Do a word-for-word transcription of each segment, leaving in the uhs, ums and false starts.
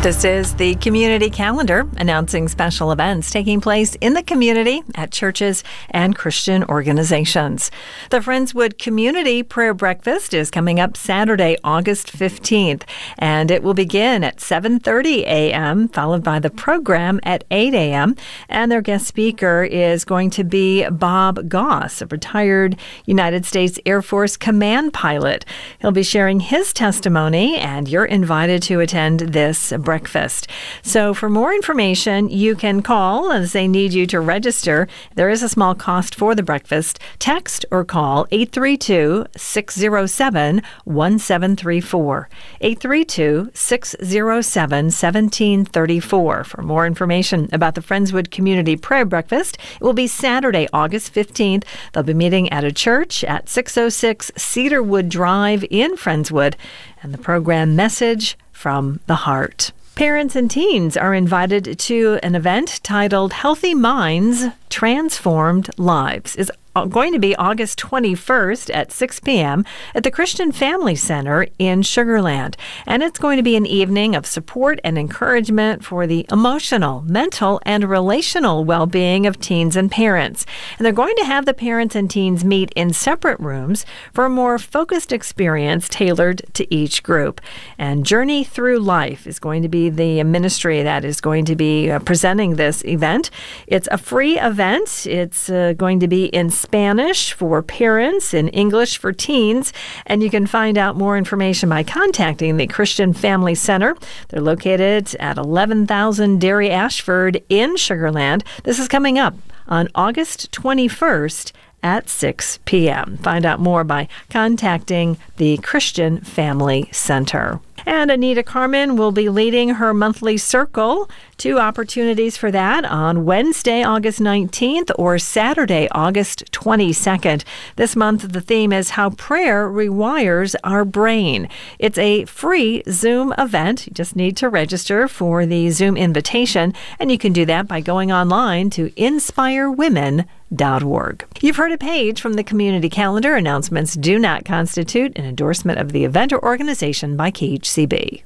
This is the Community Calendar announcing special events taking place in the community at churches and Christian organizations. The Friendswood Community Prayer Breakfast is coming up Saturday, August fifteenth, and it will begin at seven thirty a.m., followed by the program at eight a.m., and their guest speaker is going to be Bob Goss, a retired United States Air Force command pilot. He'll be sharing his testimony, and you're invited to attend this breakfast. So for more information, you can call as they need you to register. There is a small cost for the breakfast. Text or call eight three two, six zero seven, one seven three four. eight three two, six zero seven, one seven three four. For more information about the Friendswood Community Prayer Breakfast, it will be Saturday, August fifteenth. They'll be meeting at a church at six oh six Cedarwood Drive in Friendswood, and the program Message from the Heart. Parents and teens are invited to an event titled Healthy Minds, Transformed Lives. It's going to be August twenty-first at six p.m. at the Christian Family Center in Sugar Land. And it's going to be an evening of support and encouragement for the emotional, mental, and relational well-being of teens and parents. And they're going to have the parents and teens meet in separate rooms for a more focused experience tailored to each group. And Journey Through Life is going to be the ministry that is going to be uh, presenting this event. It's a free event. It's uh, going to be in Spanish for parents and English for teens, and you can find out more information by contacting the Christian Family Center. They're located at eleven thousand Dairy Ashford in Sugar Land. This is coming up on August twenty-first at six p.m. Find out more by contacting the Christian Family Center. And Anita Carmen will be leading her monthly circle. Two opportunities for that on Wednesday, August nineteenth or Saturday, August twenty-second. This month, the theme is How Prayer Rewires Our Brain. It's a free Zoom event. You just need to register for the Zoom invitation, and you can do that by going online to inspire women dot org. You've heard a page from the Community Calendar. Announcements do not constitute an endorsement of the event or organization by K H C B.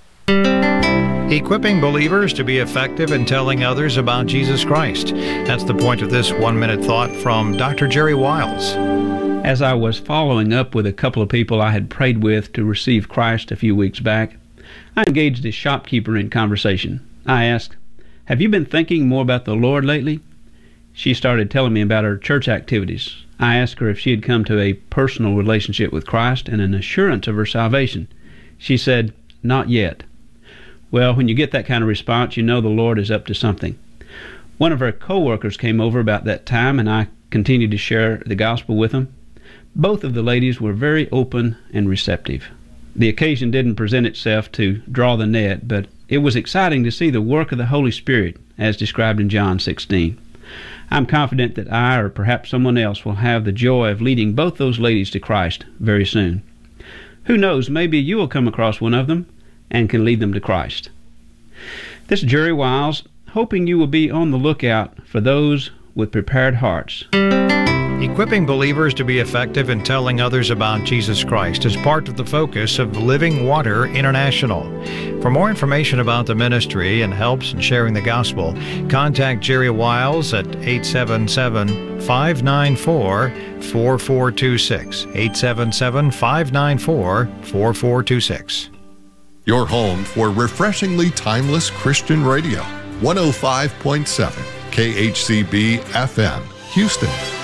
Equipping believers to be effective in telling others about Jesus Christ. That's the point of this one-minute thought from Doctor Jerry Wiles. As I was following up with a couple of people I had prayed with to receive Christ a few weeks back, I engaged a shopkeeper in conversation. I asked, "Have you been thinking more about the Lord lately?" She started telling me about her church activities. I asked her if she had come to a personal relationship with Christ and an assurance of her salvation. She said, "Not yet." Well, when you get that kind of response, you know the Lord is up to something. One of her co-workers came over about that time, and I continued to share the gospel with them. Both of the ladies were very open and receptive. The occasion didn't present itself to draw the net, but it was exciting to see the work of the Holy Spirit as described in John sixteen. I'm confident that I, or perhaps someone else, will have the joy of leading both those ladies to Christ very soon. Who knows, maybe you will come across one of them and can lead them to Christ. This is Jerry Wiles, hoping you will be on the lookout for those with prepared hearts. Equipping believers to be effective in telling others about Jesus Christ is part of the focus of Living Water International. For more information about the ministry and helps in sharing the gospel, contact Jerry Wiles at eight seven seven, five nine four, four four two six. eight seven seven, five nine four, four four two six. Your home for refreshingly timeless Christian radio. one oh five point seven K H C B F M, Houston.